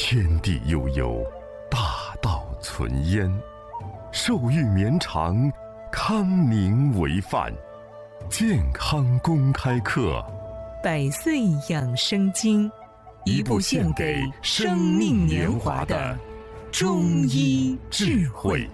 天地悠悠，大道存焉。寿育绵长，康宁为范。健康公开课， 百岁养生经，一部献给生命年华的中医智慧。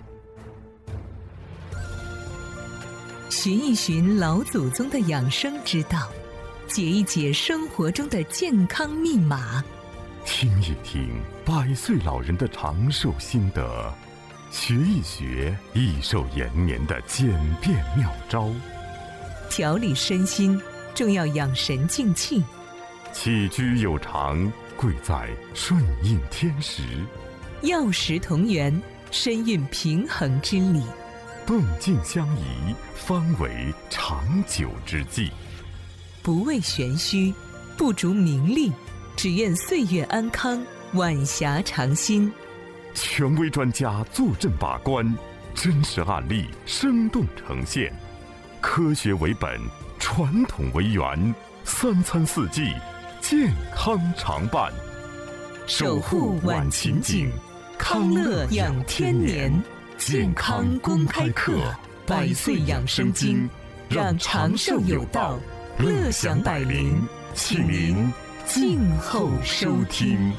寻一寻老祖宗的养生之道，解一解生活中的健康密码， 听一听百岁老人的长寿心得，学一学益寿延年的简便妙招。 调理身心，重要养神静气。 起居有常，贵在顺应天时。 药食同源，身运平衡之理。 动静相宜，方为长久之计。 不为玄虚，不逐名利，只愿岁月安康，晚霞长新。 权威专家坐镇把关，真实案例生动呈现，科学为本，传统为源，三餐四季健康常伴。 守护晚晴景，康乐养天年。健康公开课，百岁养生经，让长寿有道，乐享百龄，请您静候收听。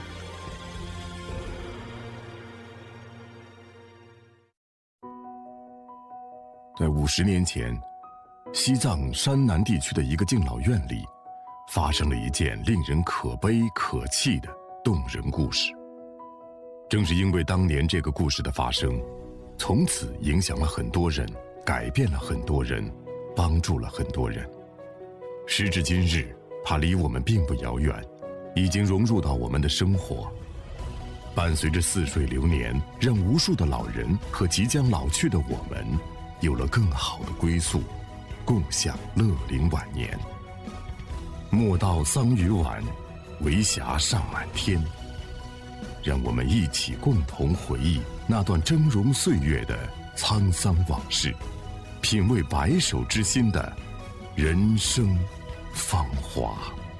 在50年前，西藏山南地区的一个敬老院里，发生了一件令人可悲可泣的动人故事。正是因为当年这个故事的发生，从此影响了很多人，改变了很多人，帮助了很多人。时至今日，它离我们并不遥远，已经融入到我们的生活，伴随着似水流年，让无数的老人和即将老去的我们有了更好的归宿，共享乐龄晚年。莫道桑榆晚，为霞尚满天。让我们一起共同回忆那段峥嵘岁月的沧桑往事，品味白首之心的人生芳华。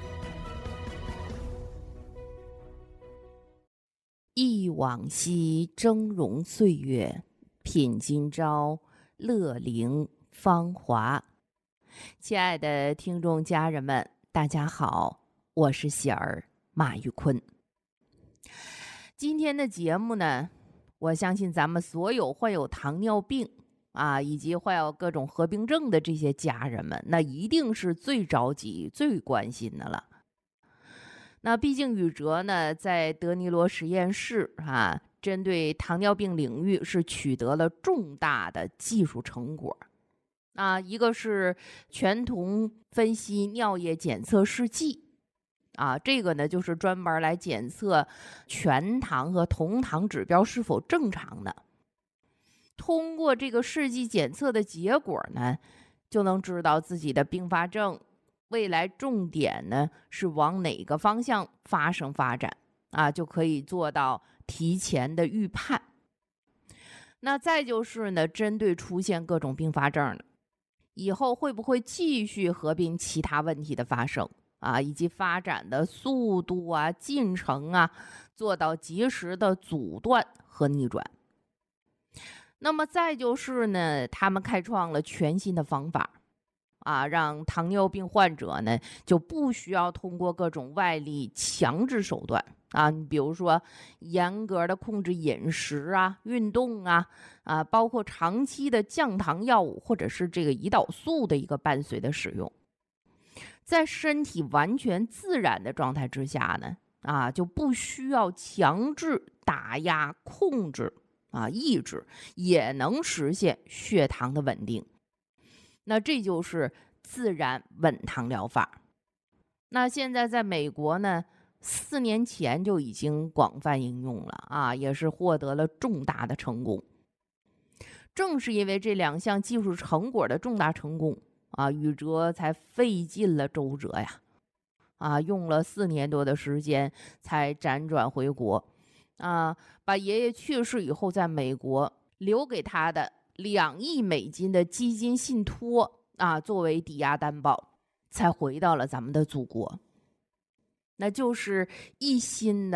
忆往昔峥嵘岁月，品今朝乐龄芳华。亲爱的听众家人们，大家好，我是喜儿马玉坤。今天的节目呢，我相信咱们所有患有糖尿病以及患有各种合并症的这些家人们，那一定是最着急最关心的了。那毕竟宇哲呢，在德尼罗实验室针对糖尿病领域是取得了重大的技术成果一个是全酮分析尿液检测试剂这个呢就是专门来检测全糖和酮糖指标是否正常的。通过这个试剂检测的结果呢，就能知道自己的并发症未来重点呢是往哪个方向发展就可以做到提前的预判。那再就是呢，针对出现各种并发症的，以后会不会继续合并其他问题的发生以及发展的速度进程做到及时的阻断和逆转。那么再就是呢，他们开创了全新的方法让糖尿病患者呢就不需要通过各种外力强制手段比如说严格的控制饮食运动包括长期的降糖药物或者是这个胰岛素的一个伴随的使用。在身体完全自然的状态之下呢就不需要强制打压控制抑制，也能实现血糖的稳定。那这就是自然稳糖疗法。那现在在美国呢，4年前就已经广泛应用了也是获得了重大的成功。正是因为这2项技术成果的重大成功宇哲才费尽了周折用了4年多的时间才辗转回国把爷爷去世以后在美国留给他的2亿美金的基金信托作为抵押担保，才回到了咱们的祖国。那就是一心的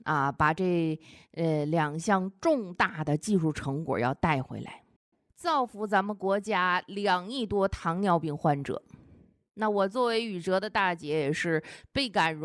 把这2项重大的技术成果要带回来，造福咱们国家2亿多糖尿病患者。那我作为宇哲的大姐，也是倍感